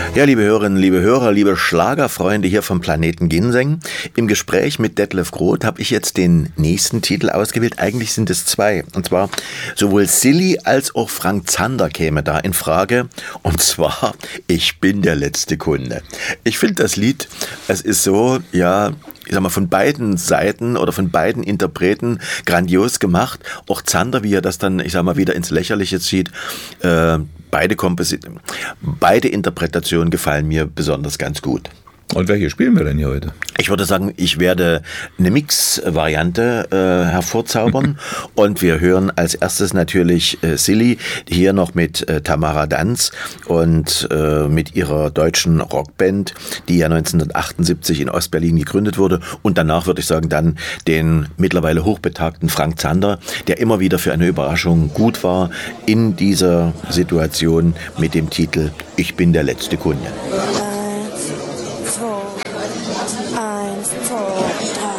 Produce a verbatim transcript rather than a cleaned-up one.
Ja, liebe Hörerinnen, liebe Hörer, liebe Schlagerfreunde hier vom Planeten Ginseng. Im Gespräch mit Detlef Groth habe ich jetzt den nächsten Titel ausgewählt. Eigentlich sind es zwei. Und zwar sowohl Silly als auch Frank Zander käme da in Frage. Und zwar Ich bin der letzte Kunde. Ich finde das Lied, es ist so, ja, ich sag mal, von beiden Seiten oder von beiden Interpreten grandios gemacht. Auch Zander, wie er das dann, ich sag mal, wieder ins Lächerliche zieht. Äh, beide Komposi- beide Interpretationen gefallen mir besonders ganz gut. Und welche spielen wir denn hier heute? Ich würde sagen, ich werde eine Mix-Variante äh, hervorzaubern und wir hören als erstes natürlich äh, Silly, hier noch mit äh, Tamara Danz und äh, mit ihrer deutschen Rockband, die ja neunzehnhundertachtundsiebzig in Ostberlin gegründet wurde, und danach würde ich sagen dann den mittlerweile hochbetagten Frank Zander, der immer wieder für eine Überraschung gut war in dieser Situation mit dem Titel Ich bin der letzte Kunde. Eins, zwei, drei.